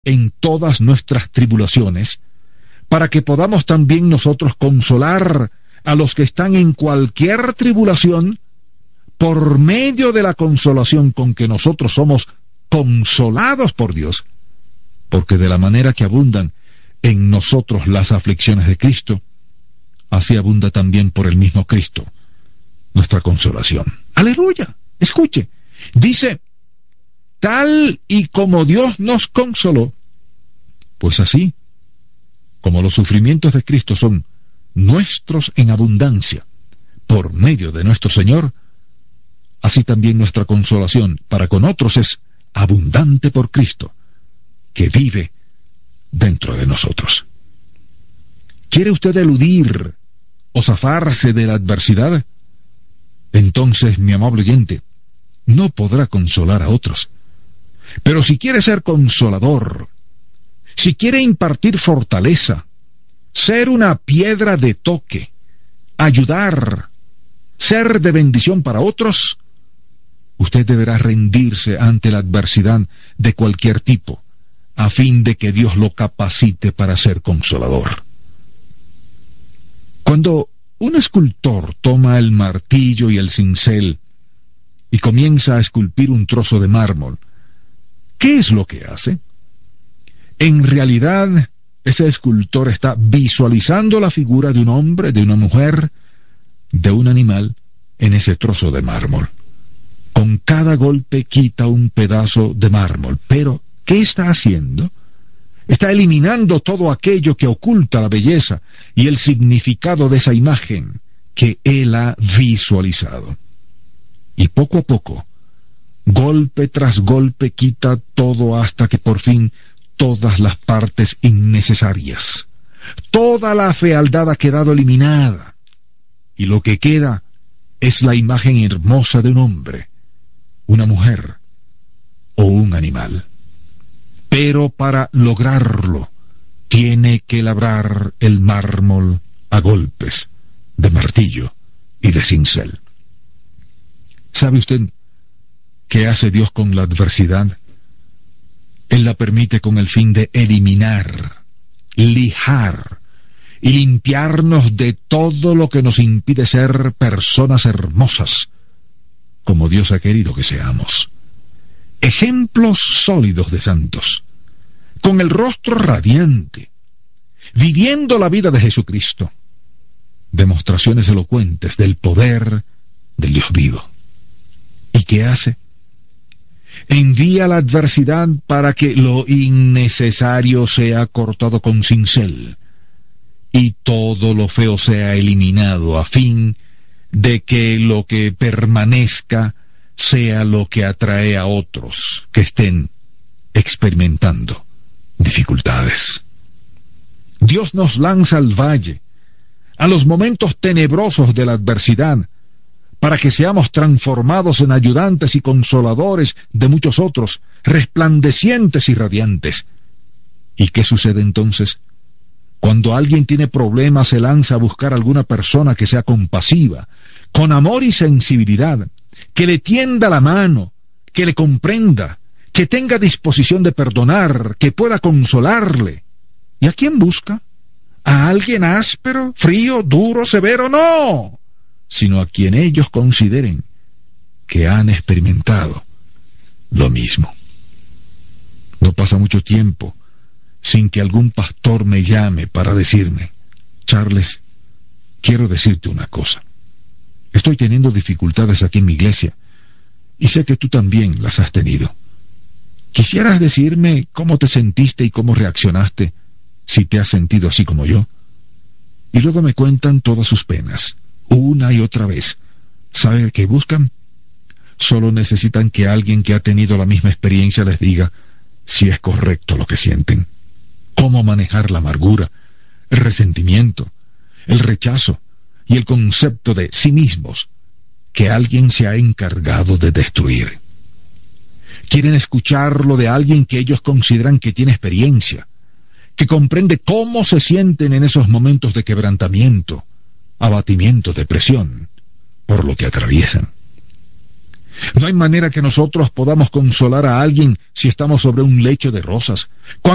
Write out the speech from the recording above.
en todas nuestras tribulaciones, para que podamos también nosotros consolar a los que están en cualquier tribulación, por medio de la consolación con que nosotros somos consolados por Dios, porque de la manera que abundan en nosotros las aflicciones de Cristo, así abunda también por el mismo Cristo nuestra consolación. ¡Aleluya! Escuche, dice, tal y como Dios nos consoló, pues así como los sufrimientos de Cristo son nuestros en abundancia por medio de nuestro Señor, así también nuestra consolación para con otros es abundante por Cristo, que vive dentro de nosotros. ¿Quiere usted eludir o zafarse de la adversidad? Entonces, mi amable oyente, no podrá consolar a otros. Pero si quiere ser consolador, si quiere impartir fortaleza, ser una piedra de toque, ayudar, ser de bendición para otros, usted deberá rendirse ante la adversidad de cualquier tipo, a fin de que Dios lo capacite para ser consolador. Cuando un escultor toma el martillo y el cincel y comienza a esculpir un trozo de mármol, ¿qué es lo que hace? En realidad, ese escultor está visualizando la figura de un hombre, de una mujer, de un animal en ese trozo de mármol. Con cada golpe quita un pedazo de mármol, pero ¿qué está haciendo? Está eliminando todo aquello que oculta la belleza y el significado de esa imagen que él ha visualizado. Y poco a poco, golpe tras golpe, quita todo hasta que por fin todas las partes innecesarias, toda la fealdad ha quedado eliminada, y lo que queda es la imagen hermosa de un hombre, una mujer o un animal. Pero para lograrlo, tiene que labrar el mármol a golpes de martillo y de cincel. ¿Sabe usted qué hace Dios con la adversidad? Él la permite con el fin de eliminar, lijar y limpiarnos de todo lo que nos impide ser personas hermosas, como Dios ha querido que seamos. Ejemplos sólidos de santos, con el rostro radiante, viviendo la vida de Jesucristo. Demostraciones elocuentes del poder del Dios vivo. ¿Y qué hace? Envía la adversidad para que lo innecesario sea cortado con cincel y todo lo feo sea eliminado, a fin de que lo que permanezca sea lo que atrae a otros que estén experimentando dificultades. Dios nos lanza al valle, a los momentos tenebrosos de la adversidad, para que seamos transformados en ayudantes y consoladores de muchos otros, resplandecientes y radiantes. ¿Y qué sucede entonces? Cuando alguien tiene problemas, se lanza a buscar a alguna persona que sea compasiva, con amor y sensibilidad, que le tienda la mano, que le comprenda, que tenga disposición de perdonar, que pueda consolarle. ¿Y a quién busca? ¿A alguien áspero, frío, duro, severo? No, sino a quien ellos consideren que han experimentado lo mismo. No pasa mucho tiempo sin que algún pastor me llame para decirme: Charles, quiero decirte una cosa. Estoy teniendo dificultades aquí en mi iglesia y sé que tú también las has tenido. ¿Quisieras decirme cómo te sentiste y cómo reaccionaste si te has sentido así como yo? Y luego me cuentan todas sus penas, una y otra vez. ¿Sabe qué buscan? Solo necesitan que alguien que ha tenido la misma experiencia les diga si es correcto lo que sienten, cómo manejar la amargura, el resentimiento, el rechazo y el concepto de sí mismos que alguien se ha encargado de destruir. Quieren escucharlo de alguien que ellos consideran que tiene experiencia, que comprende cómo se sienten en esos momentos de quebrantamiento, abatimiento, depresión, por lo que atraviesan. No hay manera que nosotros podamos consolar a alguien si estamos sobre un lecho de rosas.